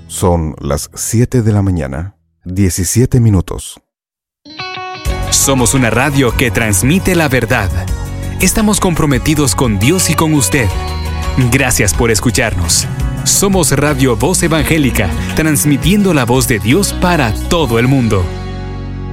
Son las 7 de la mañana, 17 minutos. Somos una radio que transmite la verdad. Estamos comprometidos con Dios y con usted. Gracias por escucharnos. Somos Radio Voz Evangélica, transmitiendo la voz de Dios para todo el mundo.